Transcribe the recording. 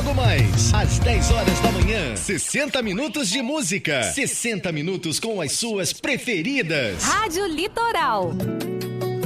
Logo mais, às 10 horas da manhã, 60 minutos de música. 60 minutos com as suas preferidas. Rádio Litoral.